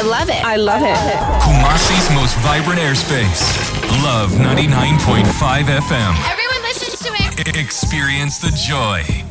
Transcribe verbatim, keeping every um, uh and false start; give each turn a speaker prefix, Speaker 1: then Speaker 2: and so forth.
Speaker 1: I love it.
Speaker 2: I love it.
Speaker 3: Kumasi's most vibrant airspace. Love ninety-nine point five F M.
Speaker 1: Everyone listens to it.
Speaker 3: Experience the joy.